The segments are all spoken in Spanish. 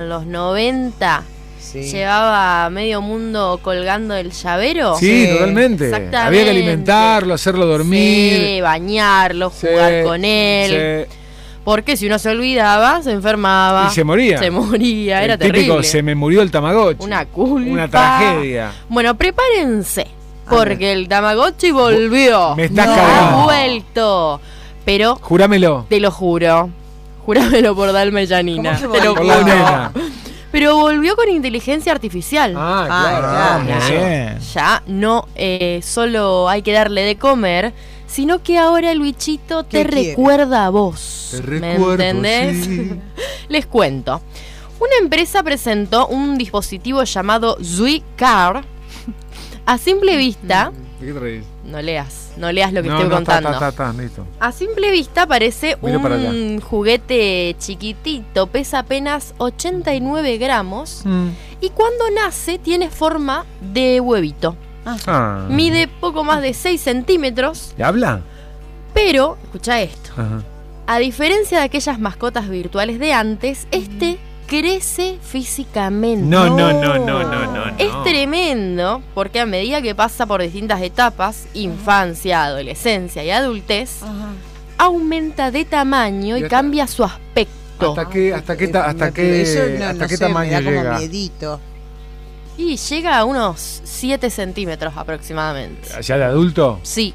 en los 90 Sí. llevaba a medio mundo colgando el llavero. Sí, totalmente. Exactamente. Había que alimentarlo, hacerlo dormir. Sí, bañarlo, jugar con él. Sí. Porque si uno se olvidaba, se enfermaba. Y se moría. Se moría, era el típico, terrible. se me murió el Tamagotchi. Una culpa. Una tragedia. Bueno, prepárense, porque el Tamagotchi volvió. Me estás Ha cargando. vuelto. Pero, Jurámelo. te lo juro. Jurámelo por Dalma y Janina. ¿Cómo que Te lo Por la juro. nena. Pero volvió con inteligencia artificial. claro. Muy bien. Ya no solo hay que darle de comer, sino que ahora el bichito te ¿Qué quiere? recuerda a vos. Te ¿Me recuerdo, entendés? sí. Les cuento. Una empresa presentó un dispositivo llamado Zui Car. A simple vista, ¿De qué te reís? no leas lo que No, estoy no, contando. está, listo. A simple vista parece Miro para un juguete chiquitito, pesa apenas 89 gramos y cuando nace tiene forma de huevito. Ah. Mide poco más de 6 centímetros, ¿Le habla? pero, escucha esto, Ajá. a diferencia de aquellas mascotas virtuales de antes, este crece físicamente. No. Es tremendo porque a medida que pasa por distintas etapas, infancia, adolescencia y adultez, aumenta de tamaño y Ya cambia su aspecto. ¿Hasta qué Eso no sé, tamaño me da llega? como miedito. Y llega a unos 7 centímetros aproximadamente. ¿Ya de adulto? Sí.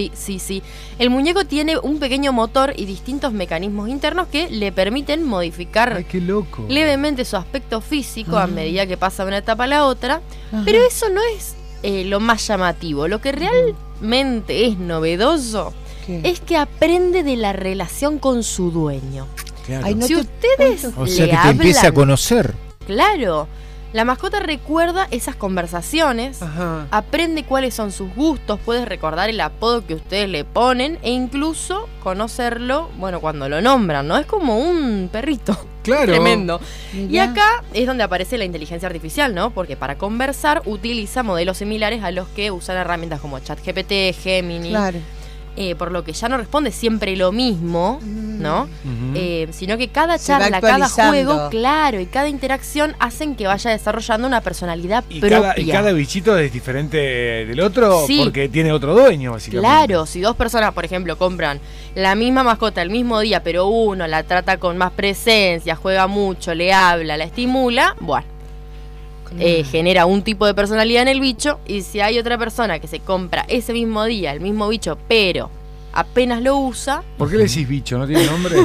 El muñeco tiene un pequeño motor y distintos mecanismos internos que le permiten modificar Ay, qué loco. levemente su aspecto físico a medida que pasa de una etapa a la otra. Pero eso no es lo más llamativo. Lo que realmente es novedoso ¿Qué? es que aprende de la relación con su dueño. Claro. Ay, no Si te- ustedes O sea le que te empieza a hablan, conocer. claro, la mascota recuerda esas conversaciones, Ajá. aprende cuáles son sus gustos, puedes recordar el apodo que ustedes le ponen e incluso conocerlo, bueno, cuando lo nombran, ¿no? Es como un perrito. Claro. Tremendo. Y Mirá. acá es donde aparece la inteligencia artificial, ¿no? Porque para conversar utiliza modelos similares a los que usan herramientas como ChatGPT, Gemini, Claro. por lo que ya no responde siempre lo mismo, ¿no? Ujú. Sino que cada Se va charla, cada actualizando. juego, claro, y cada interacción hacen que vaya desarrollando una personalidad ¿Y propia. cada bichito es diferente del otro? Sí. Porque tiene otro dueño, básicamente. Claro, si dos personas, por ejemplo, compran la misma mascota el mismo día, pero uno la trata con más presencia, juega mucho, le habla, la estimula, bueno, genera un tipo de personalidad en el bicho. Y si hay otra persona que se compra ese mismo día el mismo bicho, pero apenas lo usa, ¿Por qué le decís bicho? ¿No tiene nombre?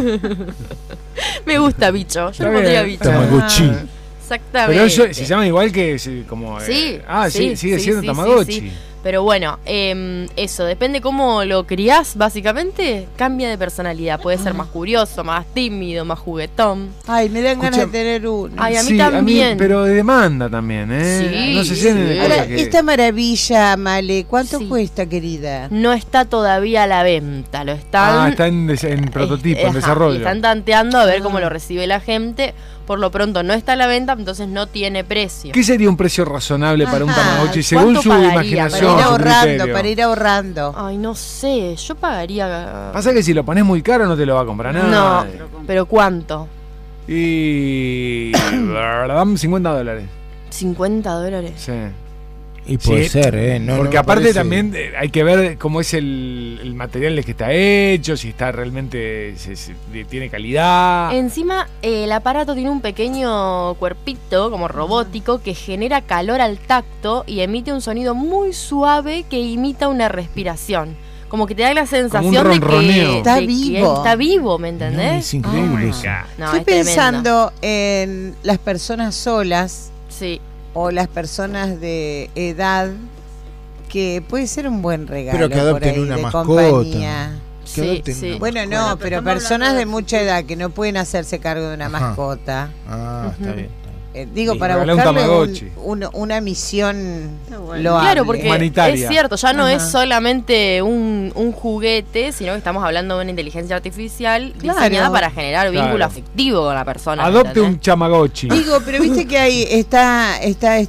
me gusta bicho, yo Está le pondría bien. bicho. Tamagotchi. Exactamente. Pero eso se llama igual que como... Sí, sí, sigue sí, siendo sí, Tamagotchi. sí. Pero bueno, eso, depende cómo lo criás, básicamente, cambia de personalidad. Puede ser más curioso, más tímido, más juguetón. Ay, me dan ganas Escucha- de tener uno. Ay, a mí Sí, también. pero de demanda también, ¿eh? Sí, no se llenen de sí. cosas Ahora, que... esta maravilla, Male, ¿cuánto Sí. cuesta, querida? No está todavía a la venta, lo están... está en prototipo, en ajá, desarrollo. y están tanteando a ver cómo lo recibe la gente. Por lo pronto no está a la venta, entonces no tiene precio. ¿Qué sería un precio razonable para un Ajá, Tamagotchi según ¿cuánto su pagaría? imaginación, Para ir su ahorrando, criterio? para ir ahorrando. Ay, no sé, yo pagaría... Pasa que si lo pones muy caro no te lo va a comprar No, nadie. pero ¿cuánto? Y... dame $50. $50. Sí. Y puede Sí, ser, ¿eh? No, porque no me aparte parece. también hay que ver cómo es el material de que está hecho, si está realmente tiene calidad. Encima, el aparato tiene un pequeño cuerpito, como robótico, que genera calor al tacto y emite un sonido muy suave que imita una respiración. Como que te da la sensación de que, ronroneo. Está de que vivo. está vivo, ¿me No, entendés? es increíble Ah. eso. No, Estoy es tremendo. pensando en las personas solas Sí, o las personas de edad que puede ser un buen regalo. Pero que por adopten ahí, una de mascota. compañía. Que sí, adopten sí. una Bueno, no, pero personas de mucha edad que no pueden hacerse cargo de una Ajá. mascota. Ah, está Ujú. bien. Digo, Sí, para regalá un buscarle Tamagotchi. una misión loable. Claro, porque Humanitaria. es cierto, ya no Ajá. es solamente un juguete, sino que estamos hablando de una inteligencia artificial Claro. diseñada para generar vínculo Claro. afectivo con la persona. Adopte ¿entendés? un Tamagotchi. Digo, pero viste que ahí está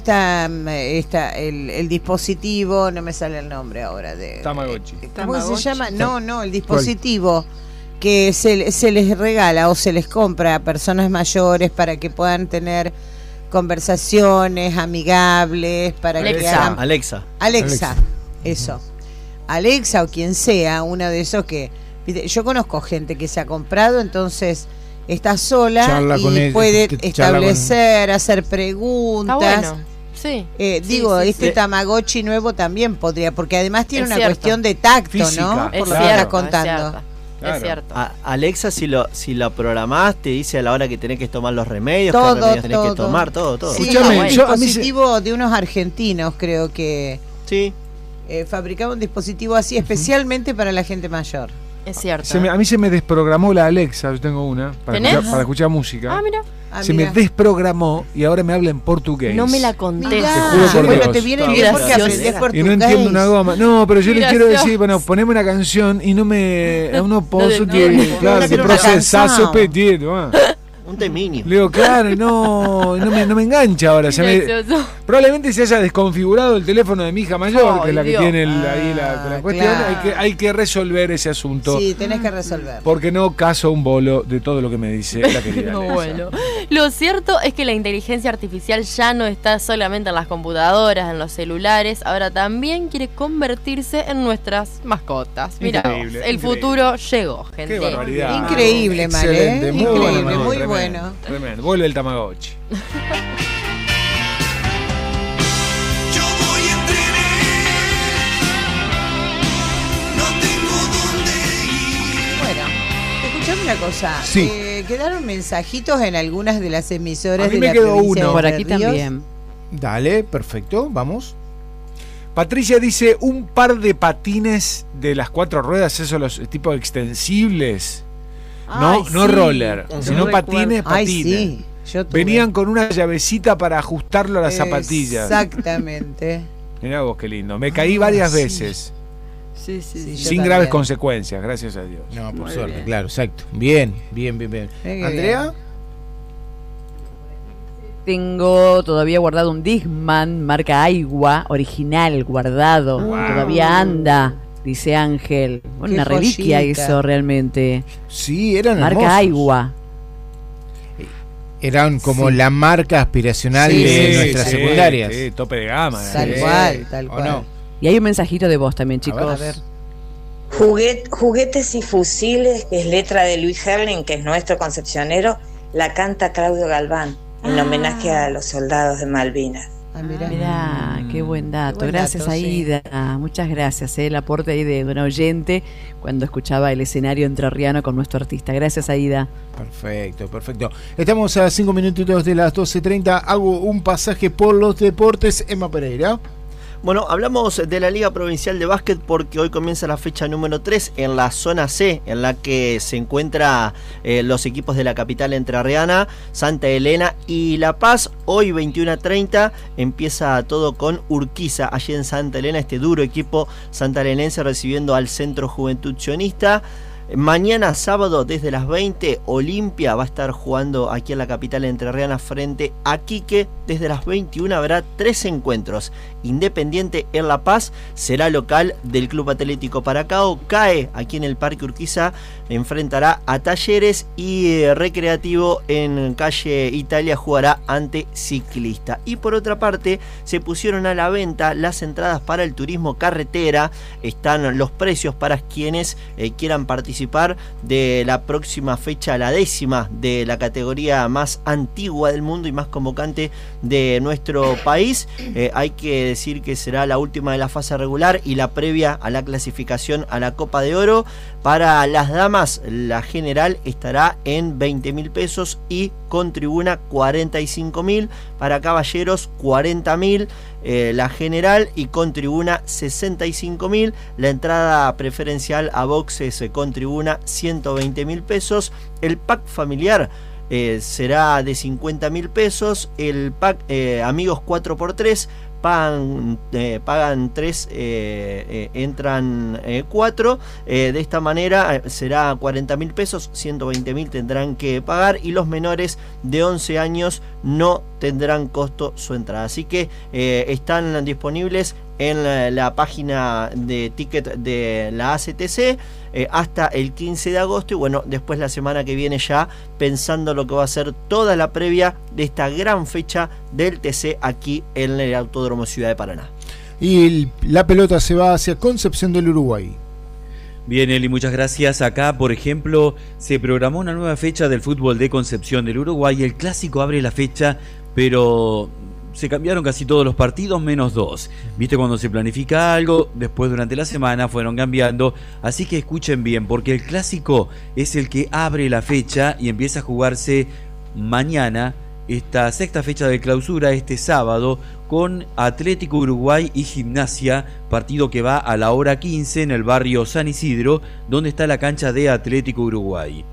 el dispositivo, no me sale el nombre ahora de Tamagotchi. ¿Cómo Tamagotchi. se llama? No, el dispositivo que se les regala o se les compra a personas mayores para que puedan tener conversaciones amigables, para que hagan... Alexa, eso. Alexa o quien sea, uno de esos que... Yo conozco gente que se ha comprado, entonces está sola charla y puede establecer, hacer preguntas. Está bueno. Sí. Este Tamagotchi nuevo también podría, porque además tiene una cierto. cuestión de tacto, Física. ¿no? Es Por lo cierto, que estás contando. Es cierto. Alexa, si lo programás, te dice a la hora que tenés que tomar los remedios, Todo, qué remedios tenés todo. que tomar, todo. Sí, Escuchame, un yo- a mí dispositivo de unos argentinos, creo que Sí. fabricaba un dispositivo así especialmente para la gente mayor. Es cierto. A mí se me desprogramó la Alexa, yo tengo una, ¿Tenés? para escuchar música. Ah, mira. Se me desprogramó y ahora me habla en portugués. No me la conté. Mirá, Te juro por bueno, Dios. te viene Qué bien porque gracioso. aprendés portugués. Y no entiendo una goma. No, pero yo Qué le quiero gracioso. decir, bueno, poneme una canción y no No, claro, no, que no, procesazo no. petido. Un teminio. Le digo, claro, y no me engancha ahora. Gracioso. Probablemente se haya desconfigurado el teléfono de mi hija mayor, Ay, que es la que Dios. tiene ahí la cuestión. Claro. Hay que resolver ese asunto. Sí, tenés que resolver. Porque no caso un bolo de todo lo que me dice la querida No, Alexa. bueno. Lo cierto es que la inteligencia artificial ya no está solamente en las computadoras, en los celulares, ahora también quiere convertirse en nuestras mascotas. Mira, Increíble, el increíble. futuro llegó, gente. Qué barbaridad. Increíble, Mal, Excelente, muy Increíble, bueno, muy tremendo, bueno. Tremendo. Vuelve el Tamagotchi. Yo voy en trenes, no tengo dónde ir. Bueno, escuchame una cosa. Sí. Quedaron mensajitos en algunas de las emisoras A mí de me la quedó provincia uno. de Por Entre aquí Ríos. también. Dale, perfecto, vamos. Patricia dice un par de patines de las 4 ruedas, esos los tipos extensibles. Ay, No sí. roller, No sino recuerdo. patines. Ay, sí. Yo tuve. Venían con una llavecita para ajustarlo a las zapatillas. Exactamente. Mirá vos qué lindo. Me caí varias sí. veces. Sí, yo Sin también. graves consecuencias, gracias a Dios. No, por Muy suerte, bien. claro, exacto. Bien. Qué Andrea, Tengo todavía guardado un Discman, marca Aigua, original, guardado. Wow. Todavía anda, dice Ángel. Bueno, Qué una reliquia joyita. eso realmente. sí, eran Marca hermosos. Aigua. Eran como Sí. la marca aspiracional Sí, de sí, nuestras sí, secundarias. sí, tope de gama. Tal Sí. cual, tal ¿O cual. no? Y hay un mensajito de voz también, chicos. A ver. Juguetes y fusiles, que es letra de Luis Herling, que es nuestro concepcionero, la canta Claudio Galván, en homenaje a los soldados de Malvinas. Ah, mirá. Mirá, qué buen dato. Qué buen Gracias, dato, sí. Aida. Muchas gracias. El aporte ahí de un oyente cuando escuchaba el escenario entrerriano con nuestro artista. Gracias, Aida. Perfecto. Estamos a 5 minutitos de las 12:30. Hago un pasaje por los deportes. Emma Pereira. Bueno, hablamos de la Liga Provincial de Básquet porque hoy comienza la fecha número 3 en la zona C, en la que se encuentran los equipos de la capital entrerriana, Santa Elena y La Paz. Hoy 21:30 empieza todo con Urquiza, allí en Santa Elena, este duro equipo santaelenense recibiendo al Centro Juventud Sionista. Mañana sábado desde las 20 Olimpia va a estar jugando aquí en la capital entrerriana frente a Quique. Desde las 21 habrá 3 encuentros. Independiente en La Paz será local del Club Atlético Paracao. CAE aquí en el Parque Urquiza enfrentará a Talleres y Recreativo en calle Italia jugará ante Ciclista. Y por otra parte se pusieron a la venta las entradas para el turismo carretera. Están los precios para quienes quieran participar de la próxima fecha, la 10ª de la categoría más antigua del mundo y más convocante de nuestro país. Hay que decir que será la última de la fase regular y la previa a la clasificación a la Copa de Oro. Para las damas, la general estará en 20.000 pesos y con tribuna 45.000. Para caballeros 40.000 la general y con tribuna 65.000. La entrada preferencial a boxes con tribuna 120.000 pesos. El pack familiar será de 50.000 pesos. El pack amigos 4x3 pagan 3, entran 4. De esta manera será 40.000 pesos, 120.000 tendrán que pagar y los menores de 11 años no tendrán costo su entrada. Así que están disponibles en la página de ticket de la ACTC hasta el 15 de agosto y bueno, después la semana que viene ya pensando lo que va a ser toda la previa de esta gran fecha del TC aquí en el Autódromo Ciudad de Paraná. Y la pelota se va hacia Concepción del Uruguay. Bien, Eli, muchas gracias. Acá, por ejemplo, se programó una nueva fecha del fútbol de Concepción del Uruguay. El clásico abre la fecha, pero se cambiaron casi todos los partidos menos 2. Viste, cuando se planifica algo, después durante la semana fueron cambiando. Así que escuchen bien, porque el clásico es el que abre la fecha y empieza a jugarse mañana, esta sexta fecha de clausura, este sábado, con Atlético Uruguay y Gimnasia, partido que va a la hora 15 en el barrio San Isidro, donde está la cancha de Atlético Uruguay.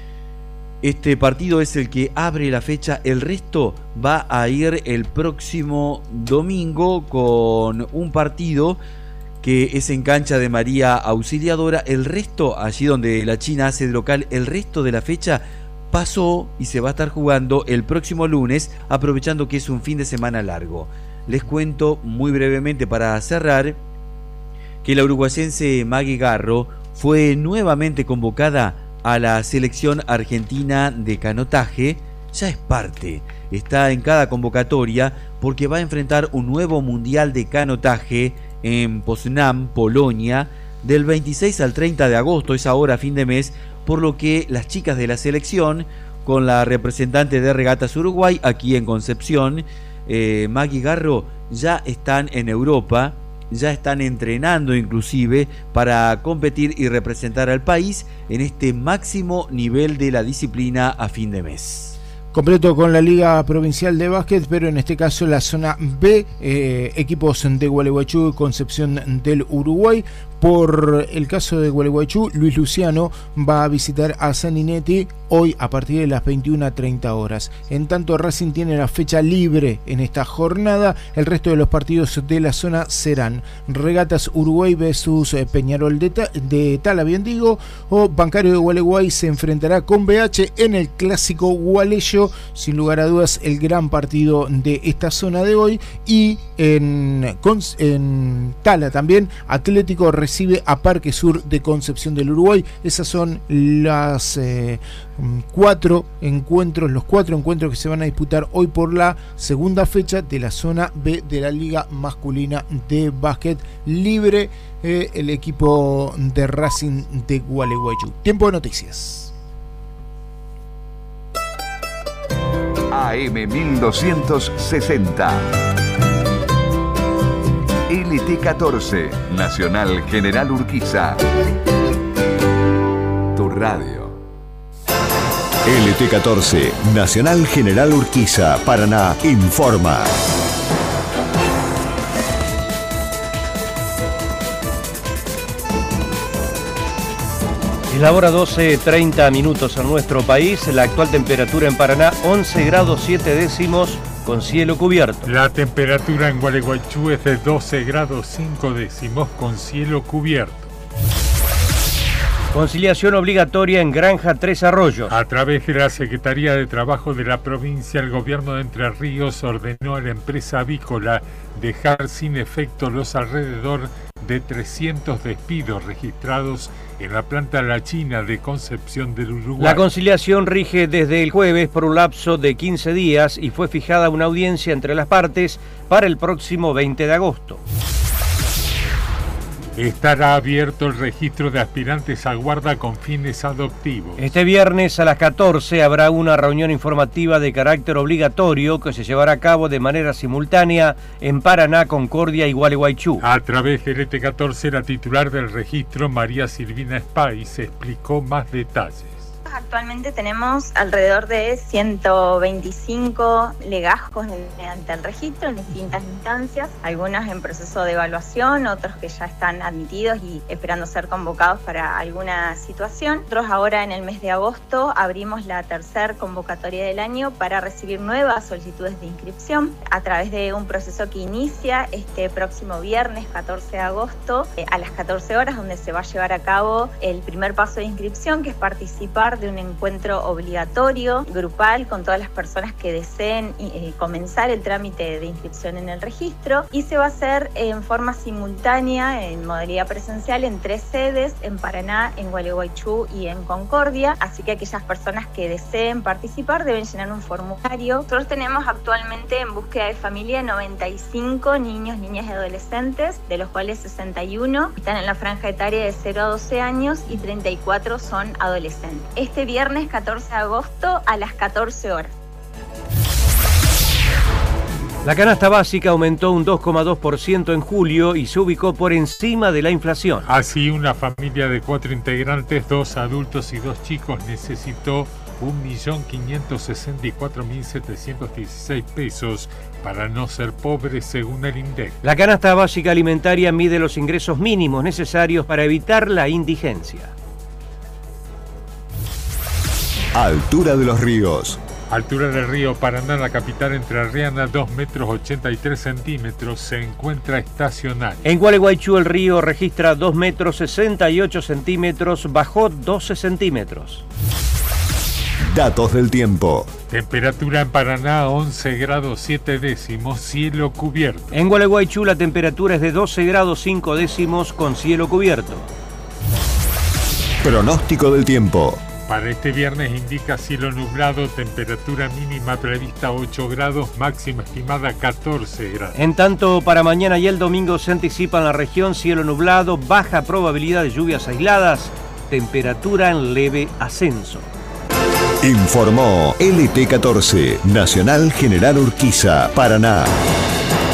Este partido es el que abre la fecha, el resto va a ir el próximo domingo con un partido que es en cancha de María Auxiliadora. El resto, allí donde la China hace de local, el resto de la fecha pasó y se va a estar jugando el próximo lunes, aprovechando que es un fin de semana largo. Les cuento muy brevemente para cerrar que la uruguayense Maggie Garro fue nuevamente convocada a la selección argentina de canotaje. Ya es parte, está en cada convocatoria porque va a enfrentar un nuevo mundial de canotaje en Poznań, Polonia, del 26 al 30 de agosto, es ahora fin de mes, por lo que las chicas de la selección, con la representante de Regatas Uruguay aquí en Concepción, Maggie Garro, ya están en Europa, ya están entrenando inclusive para competir y representar al país en este máximo nivel de la disciplina a fin de mes. Completo con la Liga Provincial de Básquet, pero en este caso la zona B, equipos de Gualeguaychú y Concepción del Uruguay. Por el caso de Gualeguaychú, Luis Luciano va a visitar a Sanguinetti hoy a partir de las 21:30 horas. En tanto, Racing tiene la fecha libre en esta jornada. El resto de los partidos de la zona serán Regatas Uruguay versus Peñarol de Tala, bien digo, o Bancario de Gualeguay se enfrentará con BH en el clásico gualeyo, sin lugar a dudas el gran partido de esta zona de hoy. Y en Tala también, Atlético recibe a Parque Sur de Concepción del Uruguay. Esas son las cuatro encuentros que se van a disputar hoy por la segunda fecha de la zona B de la Liga Masculina de Básquet libre, el equipo de Racing de Gualeguaychú. Tiempo de noticias. AM 1260. LT14, Nacional General Urquiza. Tu radio. LT14, Nacional General Urquiza, Paraná, informa. Es la hora 12:30 minutos en nuestro país. La actual temperatura en Paraná, 11 grados 7 décimos. Con cielo cubierto. La temperatura en Gualeguaychú es de 12 grados 5 décimos con cielo cubierto. Conciliación obligatoria en Granja Tres Arroyos. A través de la Secretaría de Trabajo de la provincia, el gobierno de Entre Ríos ordenó a la empresa avícola dejar sin efecto los alrededor de 300 despidos registrados en la planta La China de Concepción del Uruguay. La conciliación rige desde el jueves por un lapso de 15 días y fue fijada una audiencia entre las partes para el próximo 20 de agosto. Estará abierto el registro de aspirantes a guarda con fines adoptivos. Este viernes a las 14 habrá una reunión informativa de carácter obligatorio que se llevará a cabo de manera simultánea en Paraná, Concordia y Gualeguaychú. A través del ET14, la titular del registro, María Silvina Espáez, explicó más detalles. Actualmente tenemos alrededor de 125 legajos mediante el registro en distintas instancias, algunos en proceso de evaluación, otros que ya están admitidos y esperando ser convocados para alguna situación. Nosotros ahora en el mes de agosto abrimos la tercera convocatoria del año para recibir nuevas solicitudes de inscripción a través de un proceso que inicia este próximo viernes 14 de agosto a las 14 horas, donde se va a llevar a cabo el primer paso de inscripción, que es participar de un encuentro obligatorio, grupal, con todas las personas que deseen comenzar el trámite de inscripción en el registro, y se va a hacer en forma simultánea, en modalidad presencial, en 3 sedes, en Paraná, en Gualeguaychú y en Concordia, así que aquellas personas que deseen participar deben llenar un formulario. Nosotros tenemos actualmente en búsqueda de familia 95 niños, niñas y adolescentes, de los cuales 61 están en la franja etaria de 0 a 12 años y 34 son adolescentes. Este viernes 14 de agosto a las 14 horas. La canasta básica aumentó un 2,2% en julio y se ubicó por encima de la inflación. Así, una familia de 4 integrantes, 2 adultos y 2 chicos, necesitó 1.564.716 pesos para no ser pobre, según el INDEC. La canasta básica alimentaria mide los ingresos mínimos necesarios para evitar la indigencia. Altura de los ríos. Altura del río Paraná, la capital entrerriana, 2 metros 83 centímetros, se encuentra estacional. En Gualeguaychú el río registra 2 metros 68 centímetros, bajó 12 centímetros. Datos del tiempo. Temperatura en Paraná, 11 grados 7 décimos, cielo cubierto. En Gualeguaychú la temperatura es de 12 grados 5 décimos con cielo cubierto. Pronóstico del tiempo. Para este viernes indica cielo nublado, temperatura mínima prevista 8 grados, máxima estimada 14 grados. En tanto, para mañana y el domingo se anticipa en la región cielo nublado, baja probabilidad de lluvias aisladas, temperatura en leve ascenso. Informó LT14, Nacional General Urquiza, Paraná.